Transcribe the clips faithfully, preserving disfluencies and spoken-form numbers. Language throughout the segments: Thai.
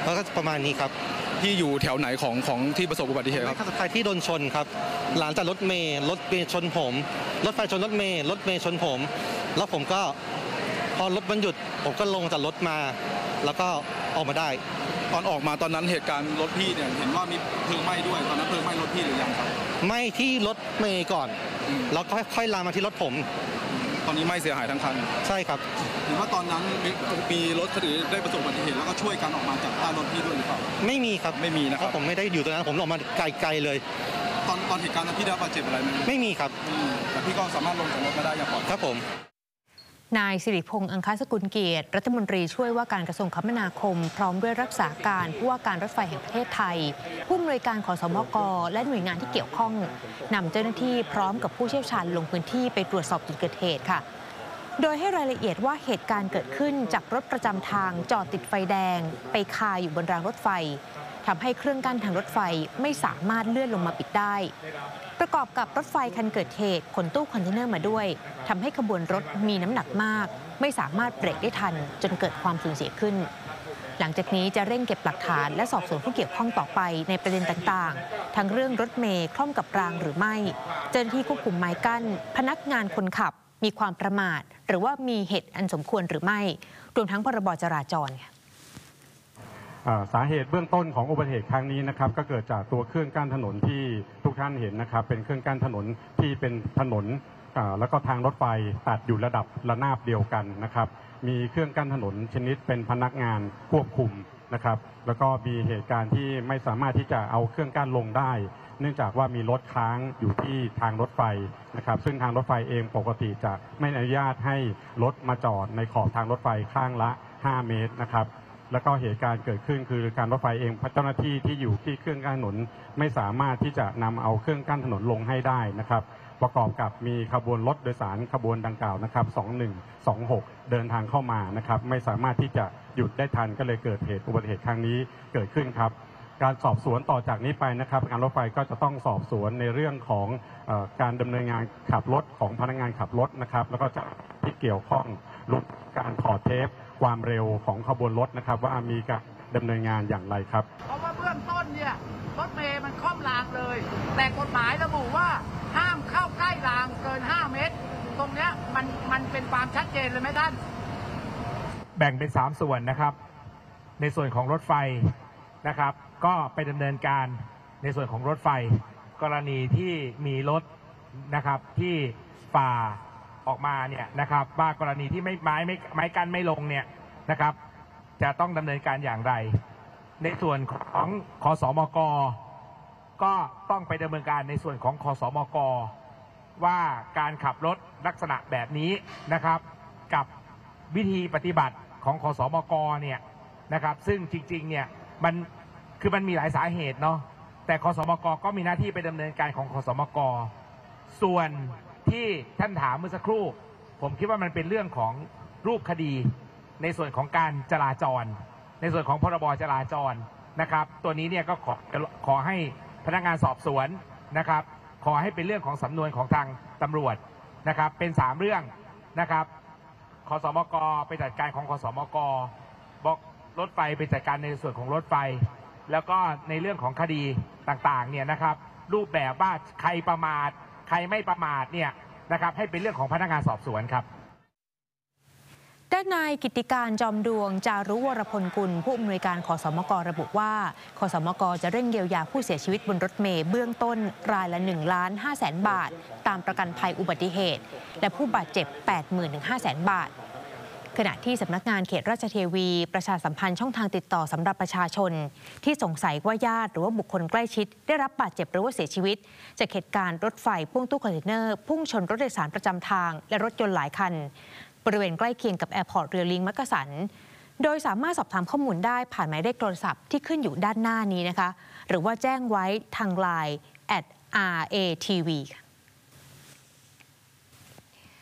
แล้วก็ประมาณนี้ครับที่อยู่แถวไหนของของที่ประสบอุบัติเหตุครับใครที่โดนชนครับหลังจากรถเมล์รถเมล์ชนผมรถไฟชนรถเมล์รถเมล์ชนผมแล้วผมก็พอรถมันหยุดผมก็ลงจากรถมาแล้วก็ออกมาได้ตอนออกมาตอนนั้นเหตุการณ์รถพี่เนี่ยเห็นว่ามีเพลิงไหม้ด้วยตอนนั้นเพลิงไหม้รถพี่หรือยังครับไหม้ที่รถเมล์ก่อนแล้วก็ค่อยลามมาที่รถผมตอนนี้ไหม้เสียหายทั้งคันใช่ครับเห็นว่าตอนนั้นมีรถคันอื่นได้ประสบอุบัติเหตุแล้วก็ช่วยกันออกมาจากใต้รถพี่ด้วยหรือเปล่าไม่มีครับไม่มีนะครับผมไม่ได้อยู่ตรงนั้นผมออกมาไกลๆเลยตอนตอนเหตุการณ์นั้นพี่ได้รับบาดเจ็บอะไรไหมไม่มีครับแต่พี่ก็สามารถลงจากรถมาได้อย่างปลอดภัยครับผมนายสิริพงษ์อังคสกุลเกียรติรัฐมนตรีช่วยว่าการกระทรวงคมนาคมพร้อมด้วยรักษาการผู้ว่าการรถไฟแห่งประเทศไทยผู้อำนวยการขสมกและหน่วยงานที่เกี่ยวข้องนำเจ้าหน้าที่พร้อมกับผู้เชี่ยวชาญลงพื้นที่ไปตรวจสอบจุดเกิดเหตุค่ะโดยให้รายละเอียดว่าเหตุการณ์เกิดขึ้นจากรถประจำทางจอดติดไฟแดงไปคาอยู่บนรางรถไฟทำให้เครื่องกั้นทางรถไฟไม่สามารถเลื่อนลงมาปิดได้ประกอบกับรถไฟคันเกิดเหตุขนตู้คอนเทนเนอร์มาด้วยทำให้ขบวนรถมีน้ำหนักมากไม่สามารถเบรกได้ทันจนเกิดความสูญเสียขึ้นหลังจากนี้จะเร่งเก็บหลักฐานและสอบสวนผู้เกี่ยวข้องต่อไปในประเด็นต่างๆทั้งเรื่องรถเมล์คล่อมกับรางหรือไม่เจ้าหน้าที่ควบคุมไม้กั้นพนักงานคนขับมีความประมาทหรือว่ามีเหตุอันสมควรหรือไม่รวมทั้งพรบจราจรสาเหตุเบื้องต้นของอุบัติเหตุครั้งนี้นะครับก็เกิดจากตัวเครื่องกั้นถนนที่ทุกท่านเห็นนะครับเป็นเครื่องกั้นถนนที่เป็นถนนแล้วก็ทางรถไฟตัดอยู่ระดับระนาบเดียวกันนะครับมีเครื่องกั้นถนนชนิดเป็นพนักงานควบคุมนะครับแล้วก็มีเหตุการณ์ที่ไม่สามารถที่จะเอาเครื่องกั้นลงได้เนื่องจากว่ามีรถค้างอยู่ที่ทางรถไฟนะครับซึ่งทางรถไฟเองปกติจะไม่อนุญาตให้รถมาจอดในขอบทางรถไฟข้างละห้าเมตรนะครับแล้วก็เหตุการณ์เกิดขึ้นคือการรถไฟเองเจ้าหน้าที่ที่อยู่ที่เครื่องกั้นถนนไม่สามารถที่จะนำเอาเครื่องกั้นถนนลงให้ได้นะครับประกอบกับมีขบวนรถโดยสารขบวนดังกล่าวนะครับสองหนึ่งสองหกเดินทางเข้ามานะครับไม่สามารถที่จะหยุดได้ทันก็เลยเกิดเหตุอุบัติเหตุครั้งนี้เกิดขึ้นครับการสอบสวนต่อจากนี้ไปนะครับการรถไฟก็จะต้องสอบสวนในเรื่องของเอ่อการดำเนินงานขับรถของพนักงานขับรถนะครับแล้วก็จะที่เกี่ยวข้องรวมการถอดเทปความเร็วของขบวนรถนะครับว่ามีการดำเนินงานอย่างไรครับเพราะว่าเบื้องต้นเนี่ยรถเมล์มันค่อมรางเลยแต่กฎหมายระบุว่าห้ามเข้าใกล้รางเกินห้าเมตรตรงเนี้ยมันมันเป็นความชัดเจนเลยไหมท่านแบ่งเป็นสามส่วนนะครับในส่วนของรถไฟนะครับก็ไปดำเนินการในส่วนของรถไฟกรณีที่มีรถนะครับที่ฝ่าออกมาเนี่ยนะครับว่ากรณีที่ไม่ไม้ไม่ไม้กั้นไม่ลงเนี่ยนะครับจะต้องดำเนินการอย่างไรในส่วนของคสมกก็ต้องไปดำเนินการในส่วนของคสมกว่าการขับรถลักษณะแบบนี้นะครับกับวิธีปฏิบัติของคสมกเนี่ยนะครับซึ่งจริงๆเนี่ยมันคือมันมีหลายสาเหตุเนาะแต่คสมกก็มีหน้าที่ไปดำเนินการของคสมกส่วนที่ท่านถามเมื่อสักครู่ผมคิดว่ามันเป็นเรื่องของรูปคดีในส่วนของการจราจรในส่วนของพรบจราจรนะครับตัวนี้เนี่ยก็ขอขอให้พนักงานสอบสวนนะครับขอให้เป็นเรื่องของสำนวนของทางตำรวจนะครับเป็นสามเรื่องนะครับคสมกไปจัดการของคสมกบอกรถไฟไปจัดการในส่วนของรถไฟแล้วก็ในเรื่องของคดีต่างๆเนี่ยนะครับรูปแบบว่าใครประมาทใครไม่ประมาทเนี่ยนะครับให้เป็นเรื่องของพนักงานสอบสวนครับด้านนายกิตติการจอมดวงจารุวรพลกุลผู้อำนวยการขสมกระบุว่าขสมกจะเร่งเยียวยาผู้เสียชีวิตบนรถเมล์เบื้องต้นรายละหนึ่งล้านห้าแสนบาทตามประกันภัยอุบัติเหตุและผู้บาดเจ็บ แปดหมื่นถึงห้าแสนบาทขณะที่สำนักงานเขตราชเทวีประชาสัมพันธ์ช่องทางติดต่อสำหรับประชาชนที่สงสัยว่าญาติหรือว่าบุคคลใกล้ชิดได้รับบาดเจ็บหรือว่าเสียชีวิตจากเหตุการณ์รถไฟพ่วงตู้คอนเทนเนอร์พุ่งชนรถโดยสารประจำทางและรถยนต์หลายคันบริเวณใกล้เคียงกับแอร์พอร์ตเรือลิงมักกะสันโดยสามารถสอบถามข้อมูลได้ผ่านหมายเลขโทรศัพท์ที่ขึ้นอยู่ด้านหน้านี้นะคะหรือว่าแจ้งไว้ทางไลน์ แอท อาร์ เอ ที วี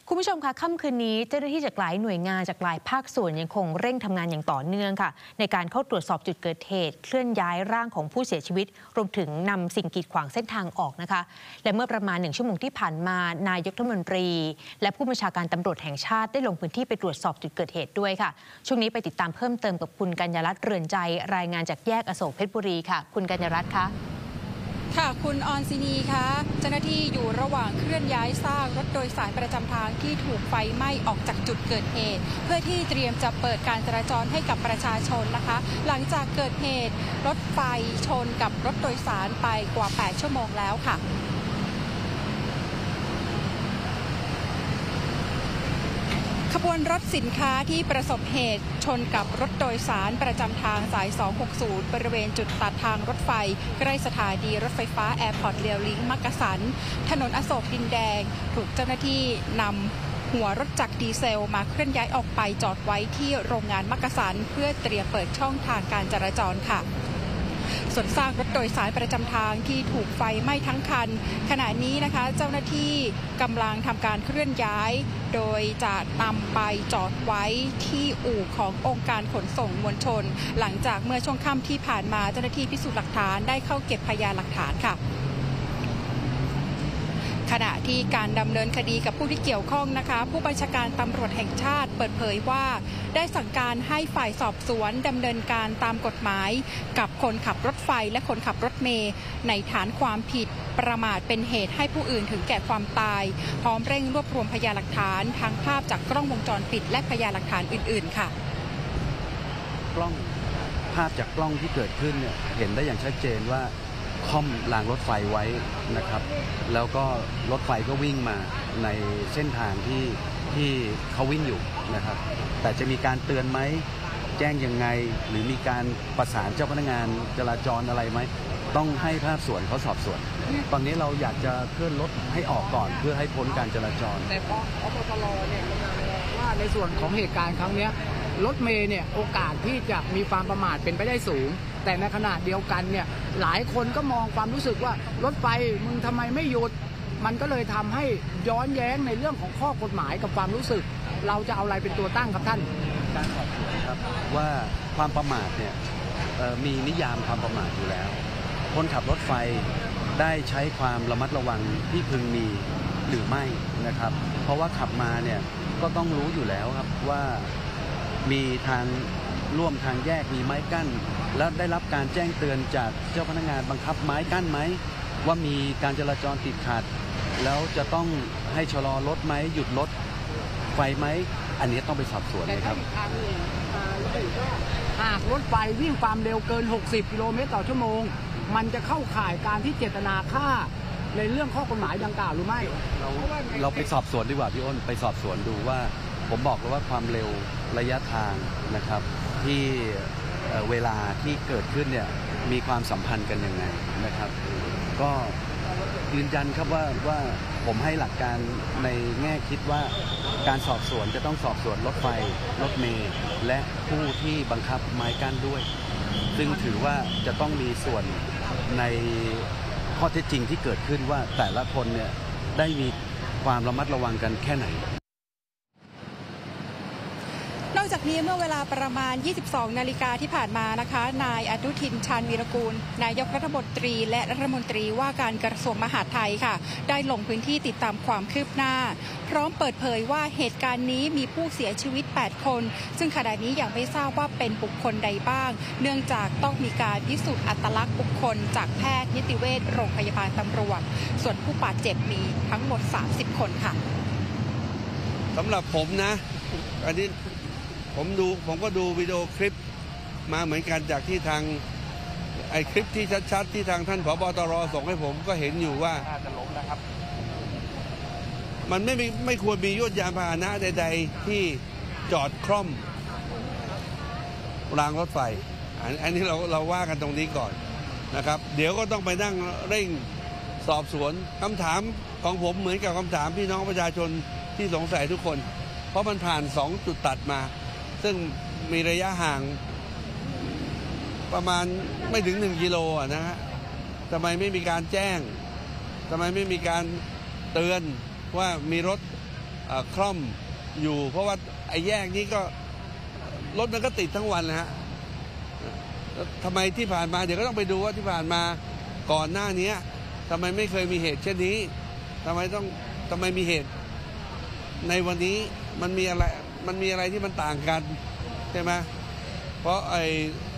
คุณผู้ชมคะค่ำคืนนี้เจ้าหน้าที่จากหลายหน่วยงานจากหลายภาคส่วนยังคงเร่งทำงานอย่างต่อเนื่องค่ะในการเข้าตรวจสอบจุดเกิดเหตุเคลื่อนย้ายร่างของผู้เสียชีวิตรวมถึงนำสิ่งกีดขวางเส้นทางออกนะคะและเมื่อประมาณหนึ่งชั่วโมงที่ผ่านมานายกรัฐมนตรีและผู้บัญชาการตำรวจแห่งชาติได้ลงพื้นที่ไปตรวจสอบจุดเกิดเหตุด้วยค่ะช่วงนี้ไปติดตามเพิ่มเติมกับคุณกัญญารัตน์เรือนใจรายงานจากแยกอโศกเพชรบุรีค่ะคุณกัญญารัตน์คะค่ะคุณออนซินีคะเจ้าหน้าที่อยู่ระหว่างเคลื่อนย้ายซากรถโดยสารประจำทางที่ถูกไฟไหม้ออกจากจุดเกิดเหตุเพื่อที่เตรียมจะเปิดการจราจรให้กับประชาชนนะคะหลังจากเกิดเหตุรถไฟชนกับรถโดยสารไปกว่าแปดชั่วโมงแล้วค่ะขบวนรถสินค้าที่ประสบเหตุชนกับรถโดยสารประจำทางสายสองหกศูนย์บริเวณจุดตัดทางรถไฟใกล้สถานีรถไฟฟ้าแอร์พอร์ตเรียวลิงก์มักกะสันถนนอโศกดินแดงถูกเจ้าหน้าที่นำหัวรถจักรดีเซลมาเคลื่อนย้ายออกไปจอดไว้ที่โรงงานมักกะสันเพื่อเตรียมเปิดช่องทางการจราจรค่ะส่วนซากรถโดยสารประจำทางที่ถูกไฟไหม้ทั้งคันขณะนี้นะคะเจ้าหน้าที่กำลังทำการเคลื่อนย้ายโดยจะนำไปจอดไว้ที่อู่ขององค์การขนส่งมวลชนหลังจากเมื่อช่วงค่ำที่ผ่านมาเจ้าหน้าที่พิสูจน์หลักฐานได้เข้าเก็บพยานหลักฐานค่ะขณะที่การดำเนินคดีกับผู้ที่เกี่ยวข้องนะคะผู้บัญชาการตำรวจแห่งชาติเปิดเผยว่าได้สั่งการให้ฝ่ายสอบสวนดำเนินการตามกฎหมายกับคนขับรถไฟและคนขับรถเมล์ในฐานความผิดประมาทเป็นเหตุให้ผู้อื่นถึงแก่ความตายพร้อมเร่งรวบรวมพยานหลักฐานทั้งภาพจากกล้องวงจรปิดและพยานหลักฐานอื่นๆค่ะกล้องภาพจากกล้องที่เกิดขึ้นเนี่ยเห็นได้อย่างชัดเจนว่าค่อมรางรถไฟไว้นะครับแล้วก็รถไฟก็วิ่งมาในเส้นทางที่ที่เขาวิ่งอยู่นะครับแต่จะมีการเตือนไหมแจ้งยังไงหรือมีการประสานเจ้าพนักงานจราจรอะไรไหมต้องให้ภาคส่วนเขาสอบสวนตอนนี้เราอยากจะเคลื่อนรถให้ออกก่อนเพื่อให้พ้นการจราจรแต่พออปตรเนี่ยกำลังมองว่าในส่วนของเหตุการณ์ครั้งนี้รถเมย์เนี่ยโอกาสที่จะมีความประมาทเป็นไปได้สูงแต่ในขณะเดียวกันเนี่ยหลายคนก็มองความรู้สึกว่ารถไฟมึงทำไมไม่หยุดมันก็เลยทำให้ย้อนแย้งในเรื่องของข้อกฎหมายกับความรู้สึกเราจะเอาอะไรเป็นตัวตั้งครับท่านการสอบสวนครับว่าความประมาทเนี่ยมีนิยามความประมาทอยู่แล้วคนขับรถไฟได้ใช้ความระมัดระวังที่พึงมีหรือไม่นะครับเพราะว่าขับมาเนี่ยก็ต้องรู้อยู่แล้วครับว่ามีทางร่วมทางแยกมีไม้กั้นแล้วได้รับการแจ้งเตือนจากเจ้าพนักงานบังคับไม้กั้นไหมว่ามีการจราจรติดขัดแล้วจะต้องให้ชะลอรถไหมหยุดรถไฟไหมอันนี้ต้องไปสอบสวนเลยครับหากรถไฟวิ่งความเร็วเกินหกสิบกิโลเมตรต่อชั่วโมงมันจะเข้าข่ายการที่เจตนาฆ่าในเรื่องข้อกฎหมายดังกล่าวหรือไม่เราเราไปสอบสวนดีกว่าพี่อ้นไปสอบสวนดูว่าผมบอกแล้วว่าความเร็วระยะทางนะครับที่เวลาที่เกิดขึ้นเนี่ยมีความสัมพันธ์กันยังไงนะครับก็ยืนยันครับว่าว่าผมให้หลักการในแง่คิดว่าการสอบสวนจะต้องสอบสวนรถไฟรถเมล์และผู้ที่บังคับไม้กั้นด้วยซึ่งถือว่าจะต้องมีส่วนในข้อเท็จจริงที่เกิดขึ้นว่าแต่ละคนเนี่ยได้มีความระมัดระวังกันแค่ไหนนอกจากนี้เมื่อเวลาประมาณ ยี่สิบสอง นาฬิกาที่ผ่านมานะคะนายอนุทินชาญวีรกูลนายกรัฐมนตรีและรัฐมนตรีว่าการกระทรวงมหาดไทยค่ะได้ลงพื้นที่ติดตามความคืบหน้าพร้อมเปิดเผยว่าเหตุการณ์นี้มีผู้เสียชีวิตแปดคนซึ่งขณะนี้ยังไม่ทราบว่าเป็นบุคคลใดบ้างเนื่องจากต้องมีการพิสูจน์อัตลักษณ์บุคคลจากแพทย์นิติเวชโรงพยาบาลตำรวจส่วนผู้บาดเจ็บมีทั้งหมดสามสิบคนค่ะสำหรับผมนะอันนี้ผมดูผมก็ดูวิดีโอคลิปมาเหมือนกันจากที่ทางไอ้คลิปที่ชัดๆที่ทางท่านผบ.ตร.ส่งให้ผมก็เห็นอยู่ว่ามันไม่ไม่ควรมียวดยานพาหนะใดๆที่จอดคล่อมรางรถไฟอันนี้เราเราว่ากันตรงนี้ก่อนนะครับเดี๋ยวก็ต้องไปนั่งเร่งสอบสวนคำถามของผมเหมือนกับคำถามพี่น้องประชาชนที่สงสัยทุกคนเพราะมันผ่านสองจุดตัดมาซึ่งมีระยะห่างประมาณไม่ถึงหนึ่งกิโลนะฮะทำไมไม่มีการแจ้งทำไมไม่มีการเตือนว่ามีรถเอ่อคล่อมอยู่ เพราะว่าไอ้แยกนี้ก็รถมันก็ติดทั้งวันนะฮะทำไมที่ผ่านมาเดี๋ยวก็ต้องไปดูว่าที่ผ่านมาก่อนหน้านี้ทำไมไม่เคยมีเหตุเช่นนี้ทำไมต้องทำไมมีเหตุในวันนี้มันมีอะไรมันมีอะไรที่มันต่างกันใช่ไหมเพราะไอ้